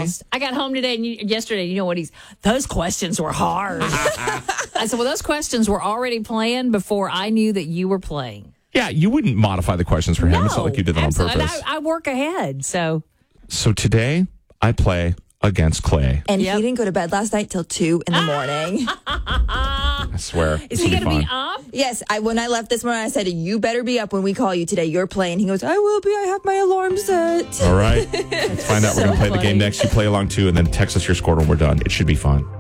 I got home today and yesterday. You know what? Those questions were hard. I said, well, those questions were already planned before I knew that you were playing. Yeah, you wouldn't modify the questions for him. It's not like you did that on purpose. I work ahead, so. So today, I play against Clay. And he didn't go to bed last night till 2 in the morning. I swear. Is he going to be up? Yes. When I left this morning, I said, you better be up when we call you today. You're playing. He goes, I will be. I have my alarm set. All right. Let's find out. We're going to play the game next. You play along too, and then text us your score when we're done. It should be fun.